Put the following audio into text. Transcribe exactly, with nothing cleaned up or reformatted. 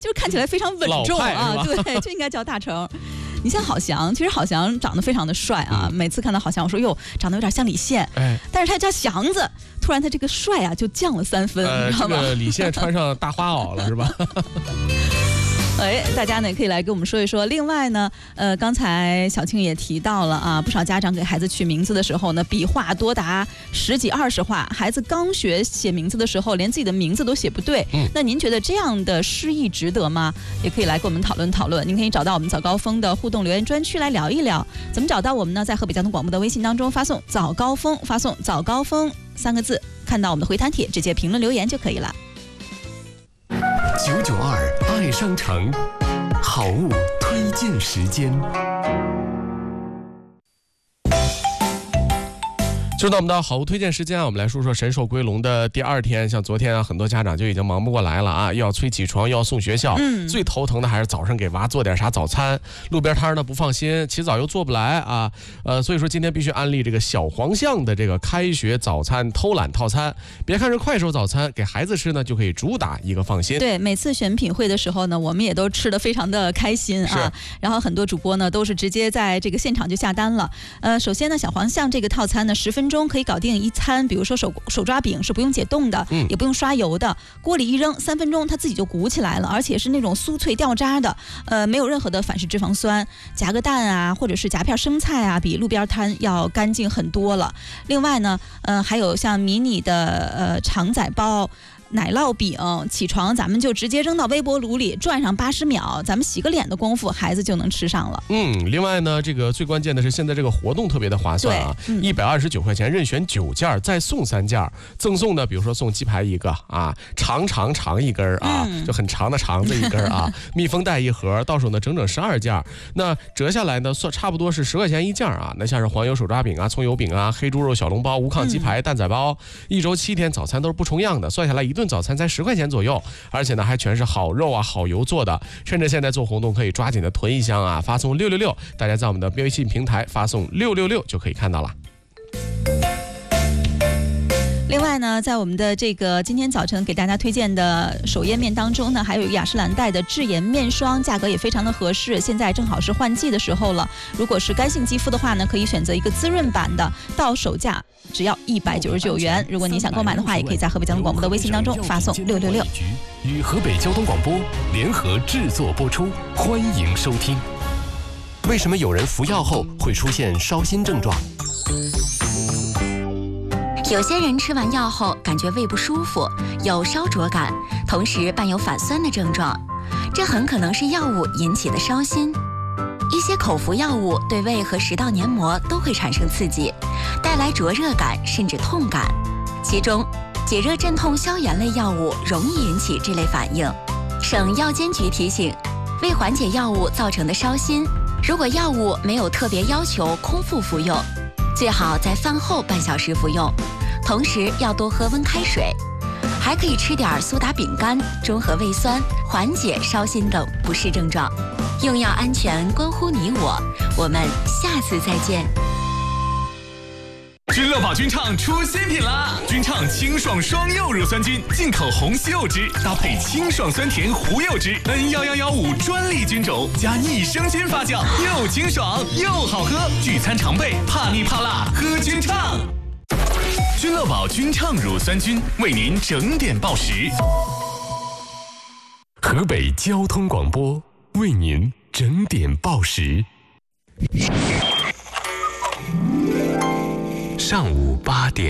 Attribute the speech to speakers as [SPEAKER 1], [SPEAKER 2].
[SPEAKER 1] 就是看起来非常稳重啊，对，就应该叫大成。你像郝翔，其实郝翔长得非常的帅啊，嗯、每次看到郝翔，我说哟，长得有点像李现，哎，但是他叫祥子，突然他这个帅啊就降了三分，
[SPEAKER 2] 呃，
[SPEAKER 1] 你知道吗？
[SPEAKER 2] 这个李现穿上大花袄了是吧？
[SPEAKER 1] 哎，大家呢也可以来跟我们说一说。另外呢，呃，刚才小庆也提到了啊，不少家长给孩子取名字的时候呢，笔画多达十几二十画，孩子刚学写名字的时候，连自己的名字都写不对。嗯，那您觉得这样的失意值得吗？也可以来跟我们讨论讨论。您可以找到我们早高峰的互动留言专区来聊一聊。怎么找到我们呢？在河北交通广播的微信当中发送早高峰，发送早高峰三个字，看到我们的回弹帖，直接评论留言就可以了。
[SPEAKER 3] 九九二爱商城好物推荐时间。
[SPEAKER 2] 就到我们的好物推荐时间啊，我们来说说神兽归笼的第二天。像昨天啊，很多家长就已经忙不过来了啊，又要催起床，又要送学校。嗯，最头疼的还是早上给娃做点啥早餐。路边摊呢不放心，起早又做不来啊。呃，所以说今天必须安利这个小黄象的这个开学早餐偷懒套餐。别看是快手早餐，给孩子吃呢就可以主打一个放心。
[SPEAKER 1] 对，每次选品会的时候呢，我们也都吃得非常的开心啊。然后很多主播呢都是直接在这个现场就下单了。呃，首先呢，小黄象这个套餐呢，十分钟可以搞定一餐，比如说手手抓饼是不用解冻的，嗯、也不用刷油的，锅里一扔，三分钟它自己就鼓起来了，而且是那种酥脆掉渣的，呃，没有任何的反式脂肪酸，夹个蛋啊，或者是夹片生菜啊，比路边摊要干净很多了。另外呢，呃，还有像迷你的呃肠仔包。奶酪饼，起床咱们就直接扔到微波炉里转上八十秒，咱们洗个脸的功夫，孩子就能吃上了。
[SPEAKER 2] 嗯，另外呢，这个最关键的是现在这个活动特别的划算啊，一百二十九块钱任选九件，再送三件，赠送的比如说送鸡排一个啊，长长长一根啊，嗯、就很长的肠子一根啊，密封袋一盒，到手呢整整十二件，那折下来呢算差不多是十块钱一件啊。那像是黄油手抓饼啊、葱油饼啊、黑猪肉小笼包、无炕鸡排、嗯、蛋仔包，一周七天早餐都是不重样的，算下来一顿早餐才十块钱左右，而且呢还全是好肉啊好油做的，趁着现在做活动可以抓紧的囤一箱啊，发送六六六，大家在我们的微信平台发送六六六就可以看到了。
[SPEAKER 1] 另外呢，在我们的这个今天早晨给大家推荐的手页面当中呢，还有雅诗兰黛的智妍面霜，价格也非常的合适，现在正好是换季的时候了。如果是干性肌肤的话呢，可以选择一个滋润版的，到手价只要一百九十九元。如果你想购买的话，也可以在河北交通广播的微信当中发送六六六。
[SPEAKER 3] 与河北交通广播联合制作播出，欢迎收听。为什么有人服药后会出现烧心症状？
[SPEAKER 4] 有些人吃完药后感觉胃不舒服，有烧灼感，同时伴有反酸的症状，这很可能是药物引起的烧心。一些口服药物对胃和食道黏膜都会产生刺激，带来灼热感甚至痛感。其中，解热镇痛消炎类药物容易引起这类反应。省药监局提醒，为缓解药物造成的烧心，如果药物没有特别要求空腹服用，最好在饭后半小时服用，同时要多喝温开水，还可以吃点苏打饼干，中和胃酸，缓解烧心等不适症状。用药安全关乎你我，我们下次再见。
[SPEAKER 5] 君乐宝君畅出新品啦！君畅清爽双柚乳酸菌，进口红西柚汁搭配清爽酸甜胡柚汁 N 一一一五专利菌种，加益生菌发酵，又清爽又好喝。聚餐常备，怕腻怕辣，喝君畅。君乐宝君畅乳酸菌为您整点报时。
[SPEAKER 3] 河北交通广播为您整点报时。上午八点。